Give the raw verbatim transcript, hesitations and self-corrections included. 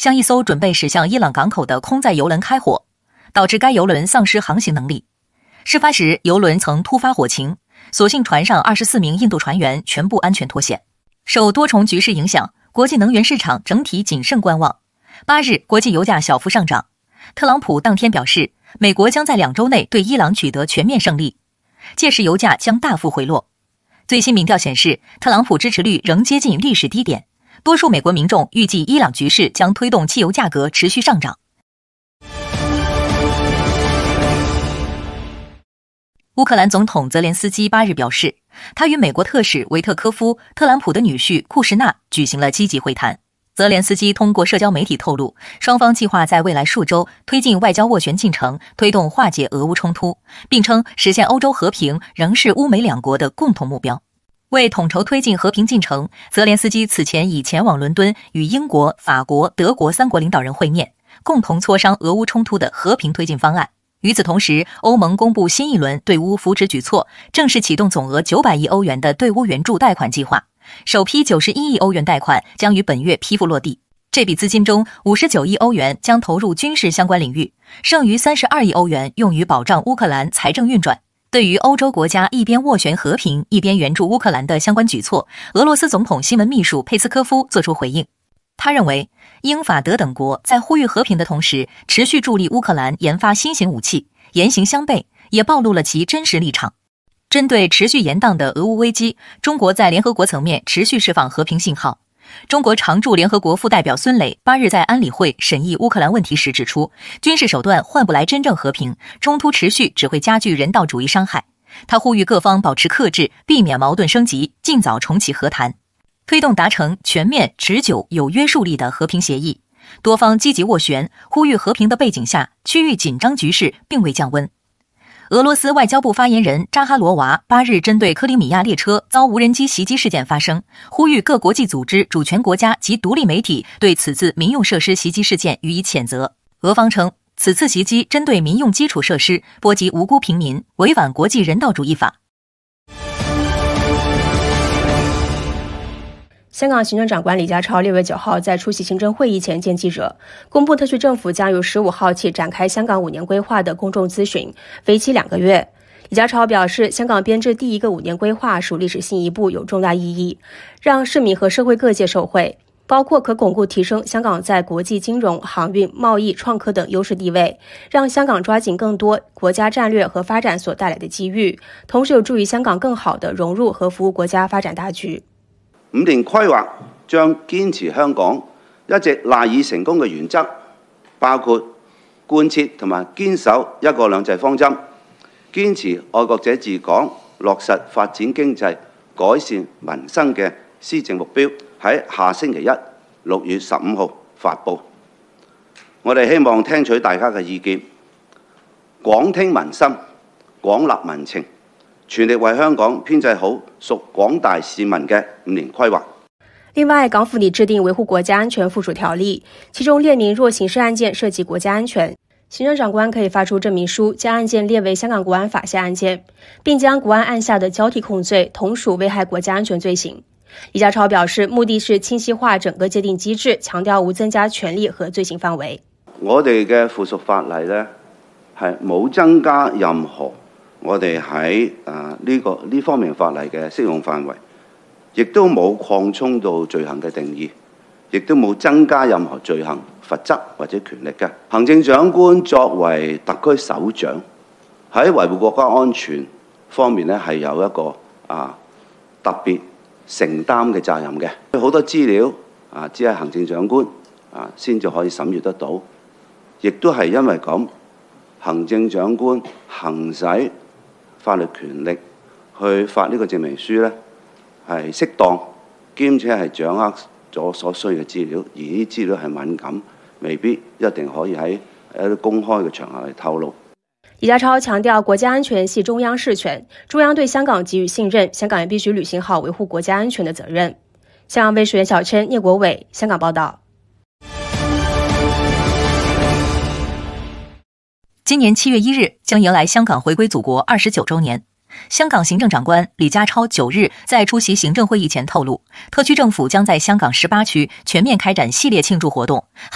向一艘准备驶向伊朗港口的空载油轮开火，导致该油轮丧失航行能力。事发时，油轮曾突发火情，所幸船上二十四名印度船员全部安全脱险。受多重局势影响，国际能源市场整体谨慎观望。八日，国际油价小幅上涨。特朗普当天表示，美国将在两周内对伊朗取得全面胜利，届时油价将大幅回落。最新民调显示，特朗普支持率仍接近历史低点，多数美国民众预计伊朗局势将推动汽油价格持续上涨。乌克兰总统泽连斯基八日表示，他与美国特使维特科夫、特朗普的女婿库什纳举行了积极会谈。泽连斯基通过社交媒体透露，双方计划在未来数周推进外交斡旋进程，推动化解俄乌冲突，并称实现欧洲和平仍是乌美两国的共同目标。为统筹推进和平进程，泽连斯基此前已前往伦敦与英国、法国、德国三国领导人会面，共同磋商俄乌冲突的和平推进方案。与此同时，欧盟公布新一轮对乌扶持举措，正式启动总额九百亿欧元的对乌援助贷款计划。首批九十一亿欧元贷款将于本月批复落地，这笔资金中五十九亿欧元将投入军事相关领域，剩余三十二亿欧元用于保障乌克兰财政运转。对于欧洲国家一边斡旋和平一边援助乌克兰的相关举措，俄罗斯总统新闻秘书佩斯科夫作出回应。他认为，英法德等国在呼吁和平的同时，持续助力乌克兰研发新型武器，言行相悖，也暴露了其真实立场。针对持续延宕的俄乌危机，中国在联合国层面持续释放和平信号。中国常驻联合国副代表孙磊八日在安理会审议乌克兰问题时指出，军事手段换不来真正和平，冲突持续只会加剧人道主义伤害。他呼吁各方保持克制，避免矛盾升级，尽早重启和谈，推动达成全面、持久、有约束力的和平协议。多方积极斡旋，呼吁和平的背景下，区域紧张局势并未降温。俄罗斯外交部发言人扎哈罗娃八日针对克里米亚列车遭无人机袭击事件发声，呼吁各国际组织、主权国家及独立媒体对此次民用设施袭击事件予以谴责。俄方称，此次袭击针对民用基础设施，波及无辜平民，违反国际人道主义法。 香港行政长官李家超六月九号在出席行政会议前见记者，公布特区政府将于十五号起展开香港五年规划的公众咨询，为期两个月。李家超表示，香港编制第一个五年规划属历史性一步，有重大意义，让市民和社会各界受惠，包括可巩固提升香港在国际金融、航运、贸易、创科等优势地位，让香港抓紧更多国家战略和发展所带来的机遇，同时有助于香港更好地融入和服务國家發展大局。 五年規劃將堅持香港一直賴以成功嘅原則，包括貫徹同埋堅守一國兩制方針，堅持愛國者治港，落實發展經濟、改善民生嘅施政目標，喺下星期一六月十五號發布。我哋希望聽取大家嘅意見，廣聽民心，廣納民情，全力為香港編製好屬廣大市民嘅五年規劃。 另外，港府拟制定維護國家安全附屬條例，其中列明若刑事案件涉及國家安全，行政長官可以發出證明書，將案件列為香港國安法下案件，並將國安案下的交替控罪同屬危害國家安全罪行。李家超表示，目的是清晰化整個界定機制，強調無增加權力和罪行範圍。 我哋嘅附屬法例呢，係冇增加任何我哋喺啊呢個呢方面法例嘅適用範圍，亦都冇擴充到罪行嘅定義，亦都冇增加任何罪行罰則或者權力嘅。行政長官作為特區首長，喺維護國家安全方面呢，係有一個啊特別承擔嘅責任嘅。好多資料啊，只係行政長官啊先至可以審閱得到，亦都係因為咁，行政長官行使法律權力去發呢個證明書呢，係適當，兼且係掌握咗所需嘅資料，而呢啲資料係敏感，未必一定可以喺一啲公開嘅場合嚟透露。 李家超強調，國家安全係中央事權，中央對香港給予信任，香港也必須履行好維護國家安全的責任。香港衛視袁小琛、聶國偉，香港報道。 今年七月一日將迎來香港回歸祖國二十九週年。香港行政長官李家超九日在出席行政會議前透露，特區政府將在香港十八區全面開展系列慶祝活動。